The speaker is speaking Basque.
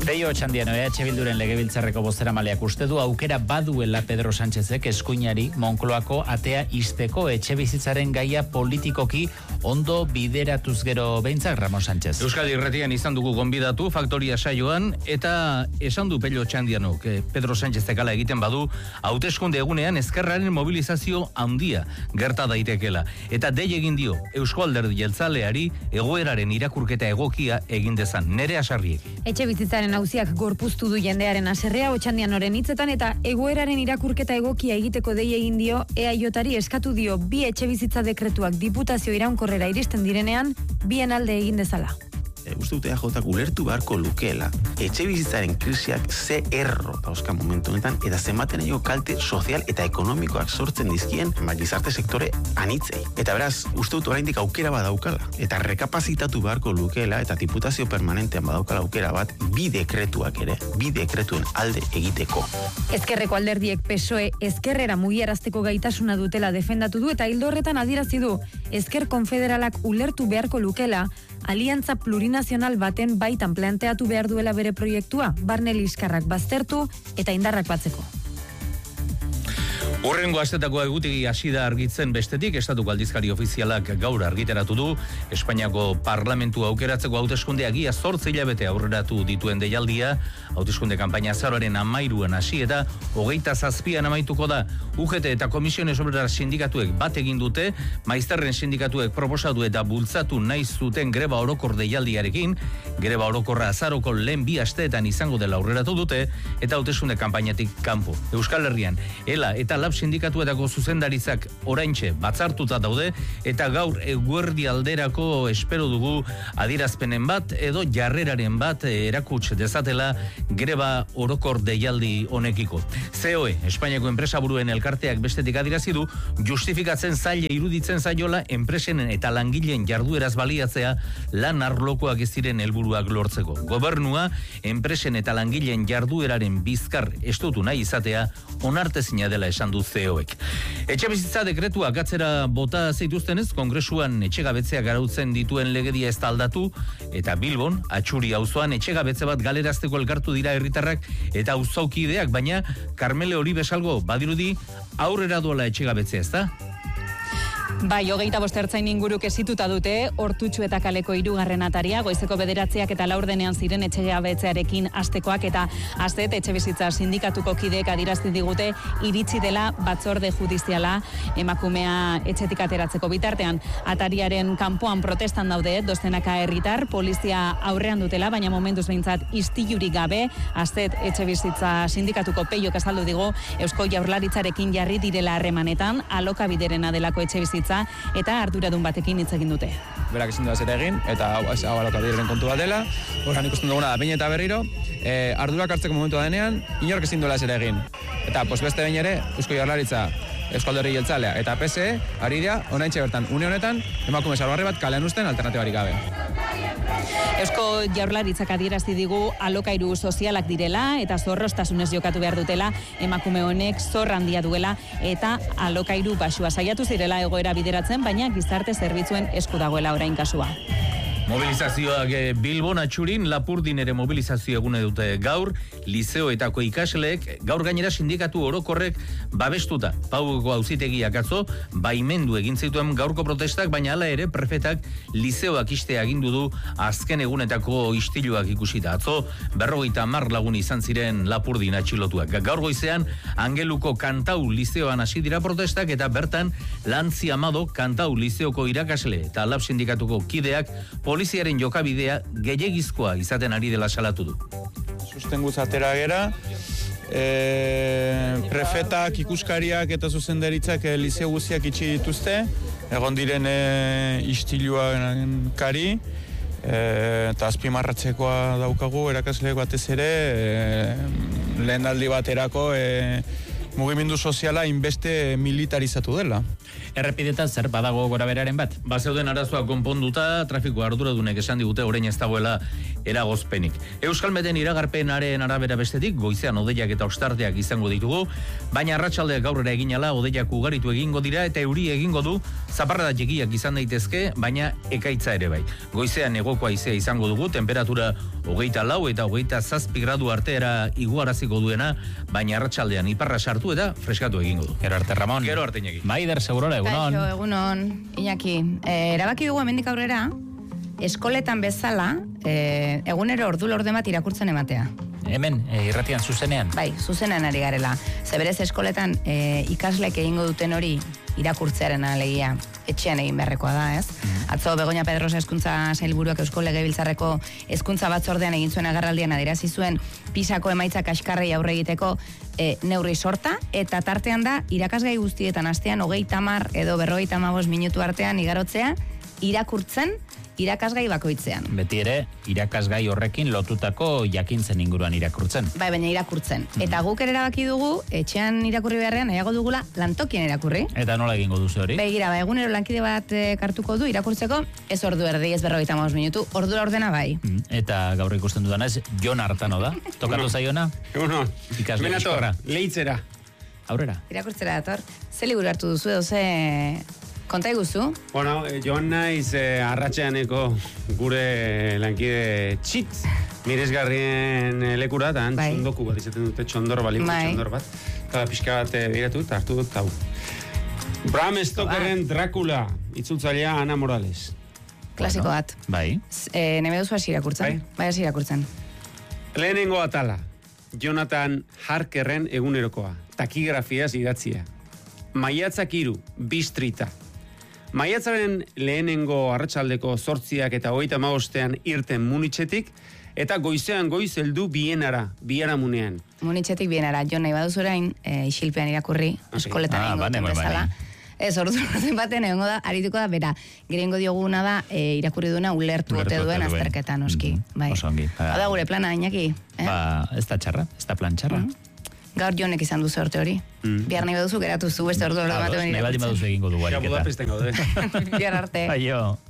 Peio Otxandiano, EH Bilduren legebiltzarreko bozeramaleak uste du aukera baduela Pedro Sánchezek eskuinari Moncloako atea ixteko etxebizitzaren gaia politikoki ondo bideratuz gero behintzak Ramon Sánchez. Euskadi Irratian izan dugu gonbidatu faktoria saioan eta esan du Peio Otxandianok Pedro Sánchezek hala egiten badu hauteskunde egunean ezkerraren mobilizazio handia gerta daitekela eta dei egin dio Eusko Alderdi Jeltzaleari egoeraren irakurketa egokia egin dezan. Nerea Sarriek. Etxebizitzaren auziak gorpuztu du jendearen haserrea Otxandianoren hitzetan eta egoeraren irakurketa egokia egiteko dei egin dio EAJari eskatu dio bi etxebizitza dekretuak diputazio iraunkorrera iristen direnean bien alde egin dezala. Uste dute EAJak ulertu beharko lukeela etxebizitzaren krisiak ze erro dauzka momentu honetan eta zenbaten aio kalte sozial eta ekonomikoak sortzen dizkien gizarte sektore anitzei. Eta beraz, uste dut oraindik aukera bat daukala eta rekapazitatu beharko lukeela eta diputazio permanentean badaukala aukera bat bi dekretuak ere, bi dekretuen alde egiteko. Ezkerreko alderdiek PSOE ezkerrera mugiarazteko gaitasuna dutela defendatu du eta ildo horretan adierazi du Ezker Konfederalak ulertu beharko lukeela aliantza plurinazional baten baitan planteatu behar duela bere proiektua, barne liskarrak baztertu eta indarrak batzeko. Urrengo astetako egutegi hasi da argitzen bestetik, estatuko aldizkari ofizialak gaur argiteratu du, Espainiako parlamentu aukeratzeko hauteskundeak ia 8 hilabete aurreratu dituen deialdia, hauteskunde kanpaina azaroaren 13an hasi eta 27an amaituko da. UGT eta Komisiones Obreras sindikatuek bat egin dute, maizterren sindikatuek proposatu eta bultzatu nahi zuten greba orokor deialdiarekin, greba orokorra azaroko lehen 2 asteetan izango dela aurreratu dute, eta hauteskunde kanpainatik kanpo. Euskal Herrian, ELA eta LAB sindikatuetako zuzendaritzak oraintxe batzartuta daude eta gaur eguerdi alderako espero dugu adierazpenen bat edo jarreraren bat erakuts dezatela greba orokor deialdi honekiko. COE, Espainiako enpresaburuen elkarteak bestetik adierazi du, justifikatzen zaila iruditzen zaiola enpresen eta langileen jardueraz baliatzea lan arlokoak ez diren helburuak lortzeko. Gobernua, enpresen eta langileen jardueraren bizkar estutu nahi izatea onartezina dela esan du COek. Etxebizitza dekretuak atzera bota zituztenez, Kongresuan etxegabetzeak arautzen dituen legedia ez da aldatu, eta Bilbon, Atxuri auzoan etxegabetze bat galerazteko elkartu dira herritarrak eta auzaukideak, baina Carmele Oribesalgo badirudi aurrera doala etxegabetzea, ez da? Bai, 25 ertzain inguruk esituta dute, Hortutxu eta Kaleko 3. ataria, goizeko 9 eta 4 ziren etxegabetzearekin hastekoak eta aztet etxebizitza sindikatuko kideek adierazi digute iritsi dela batzorde judiziala emakumea etxetik ateratzeko bitartean. Atariaren kanpoan protestan daude, dozenaka herritar, polizia aurrean dutela, baina momentuz behintzat istilurik gabe, aztet etxebizitza sindikatuko Peiok azaldu digo, Eusko Jaurlaritzarekin jarri direla harremanetan, alokabiderena delako etxebizitza eta arduradun batekin hitz egin dute. Berak ezin du zer egin eta hau alokabideren kontu bat dela. Horren ikusten duguna da behin eta berriro, ardurak hartzeko momentua denean, inork ezin duela zer egin. Eta beste behin ere, Eusko Jaurlaritza, Eusko Alderdi Jeltzalea eta PSE ari dira oraintxe bertan une honetan emakume zaurgarri bat kalean uzten alternatibarik gabe. Eusko Jaurlaritzak adierazi digu alokairu sozialak direla eta zorroztasunez jokatu behar dutela, emakume honek zor handia duela eta alokairu baxua saiatu zirela egoera bideratzen, baina gizarte zerbitzuen esku dagoela orain kasua. Mobilizazioak Bilbon Atxurin Lapurdin ere mobilizazio egune dute gaur, lizeoetako ikasleek gaur gainera sindikatu orokorrek babestuta. Pauko auzitegiak atzo baimendu egin zituen gaurko protestak, baina hala ere prefetak lizeoak ixtea agindu du azken egunetako istiluak ikusita. Atzo 50 lagun izan ziren Lapurdin atxilotuak. Gaur goizean Angeluko Kantau lizeoan hasi dira protestak eta bertan Lantzi Amado Kantau lizeoko irakasle eta LAB sindikatuko kideak poliziaren jokabidea gehiegizkoa izaten ari dela salatu du. Sustenguz atera gera, prefetak, ikuskariak eta zuzendaritzak lizeo guziak itxi dituzte, egon diren istiluan kari, eta azpimarratzekoa daukagu erakasleek batez ere, lehen aldi baterako mugimendu soziala inbeste militarizatu dela. Errepidetan zer badago goraberaren bat? Bazeuden arazoak konponduta, trafiko arduradunek esan digute orain ez dagoela eragozpenik. Euskalmeten iragarpenaren arabera bestetik, goizean hodeiak eta ostarteak izango ditugu, baina arratsaldeak gaurrera egin ala hodeiak ugaritu egingo dira eta euri egingo du, zaparrada txikiak izan daitezke, baina ekaitza ere bai. Goizean negoko haizea izango dugu, temperatura 24 eta 27 gradu arteera iguaraziko duena, baina arratsaldean iparra sartu eta freskatu egingo du. Gero arte, Ramon. Gero arte, Iñaki. Maider, segurora, egunon. Kaixo, egunon, Iñaki. Erabaki dugu hemendik aurrera, eskoletan bezala, egunero ordu lorde bat irakurtzen ematea. Hemen, irratian zuzenean. Bai, zuzenean ari garela. Zeberez eskoletan ikasleek egingo duten hori irakurtzearen alegia etxean egin beharrekoa da, ez? Atzo Begoña Pedrosa hezkuntza sailburuak Eusko Legebiltzarreko hezkuntza batzordean egin zuen agerraldian adierazi zuen pisako emaitza kaskarrei aurre egiteko neurri sorta, eta tartean da irakasgai guztietan astean 30 edo 55 minutu artean igarotzea irakurtzen irakasgai bakoitzean. Beti ere, irakasgai horrekin lotutako jakintzen inguruan irakurtzen. Bai, baina irakurtzen. Eta guk ere erabaki dugu, etxean irakurri beharrean, nahiago dugula lantokien irakurri. Eta nola egingo duzu hori? Begira, egunero lankide bat kartuko du irakurtzeko, ez ordu erdi, ez 55 minutu, ordu ordena bai. Eta gaur ikusten dudanez, Jon Artano da. Tokatu zaiona? Egunon. Ikasle Benator, bizkorra. lehitzera. Aurrera. Irakurtzera dator. Ze liburu hartu duzu edo ze konta iguzu? Bueno, joan naiz arratxeaneko gure lankide txit miresgarrien lekura, eta Bai. txondoku bat izaten dute, txondor baliko Bai. txondor bat. Eta pixka bat biratu eta hartu dut hau. Bram Stokerren Dracula, itzultzailea Ana Morales. Klasiko bat. Bai. Nebe duzu hasi irakurtzen? Bai, hasi irakurtzen. Lehenengo atala, Jonathan Harkerren egunerokoa, takigrafiaz idatzia. Maiatzak 3, Bistrita. Maiatzaren lehenengo arratsaldeko 8 eta 35 irten Munitzetik, eta goizean goiz heldu Biharamunean. Munitzetik bienara, jo nahi baduzu orain, isilpean irakurri, eskoletan egingo duten bezala. Ez, ordu baten egongo da, arituko da, bera, gerengo dioguna da, irakurri duena ulertu ote duen azterketan, oski. Bai. Oso ongi. Hau da gure plana, Iñaki. Ba, ez da txarra, ez da plan txarra. Gaur Jonek izan du sorte hori. Bihar nahi baduzu geratu zu, beste ordu bat Nahi baldin baduzu egingo dugu Ja, ariketa. Budapesten gaude. Bihar arte. Aio.